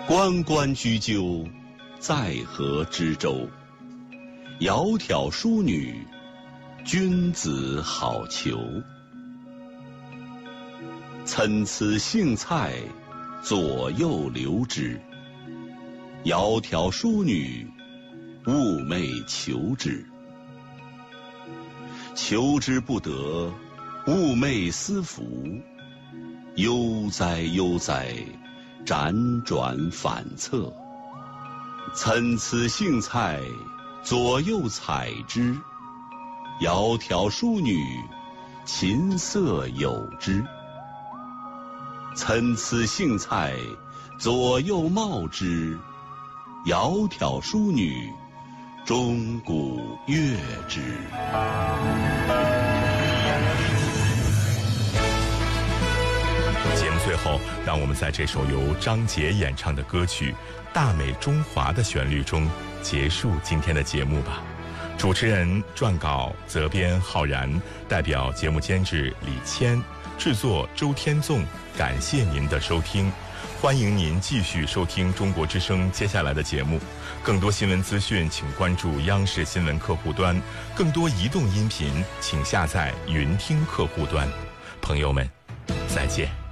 关关雎鸠，在河之洲。窈窕淑女，君子好逑。参差荇菜，左右流之。窈窕淑女，寤寐求之。求之不得，寤寐思服。悠哉悠哉，辗转反侧。参差荇菜，左右采之。窈窕淑女，琴瑟友之。参差荇菜，左右芼之。窈窕淑女，钟鼓乐之。 节目最后，让我们在这首由张杰演唱的歌曲《大美中华》的旋律中结束今天的节目吧。主持人、撰稿、责编浩然，代表节目监制李谦，制作周天纵。感谢您的收听，欢迎您继续收听中国之声接下来的节目。更多新闻资讯，请关注央视新闻客户端；更多移动音频，请下载云听客户端。朋友们，再见。